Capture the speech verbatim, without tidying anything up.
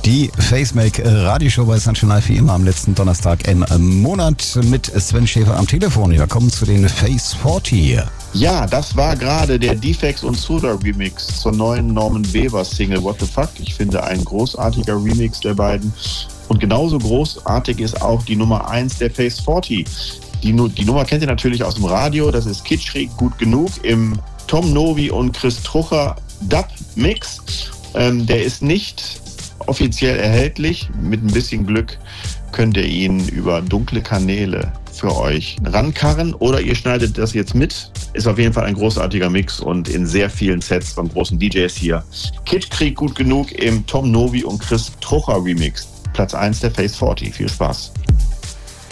Die Facemake Radioshow bei Sunshine Live wie immer am letzten Donnerstag im Monat mit Sven Schäfer am Telefon. Wir kommen zu den Face vierzig. Ja, das war gerade der Defects und Soda Remix zur neuen Norman Weber Single What the Fuck. Ich finde ein großartiger Remix der beiden. Und genauso großartig ist auch die Nummer eins der Face vierzig. Die, die Nummer kennt ihr natürlich aus dem Radio. Das ist Kitschkrieg gut genug im Tom Novi und Chris Trucher Dub Mix. Ähm, der ist nicht offiziell erhältlich. Mit ein bisschen Glück könnt ihr ihn über dunkle Kanäle für euch rankarren oder ihr schneidet das jetzt mit. Ist auf jeden Fall ein großartiger Mix und in sehr vielen Sets von großen D Js hier. Kitschkrieg gut genug im Tom Novi und Chris Trucher Remix. Platz eins der Face vierzig. Viel Spaß.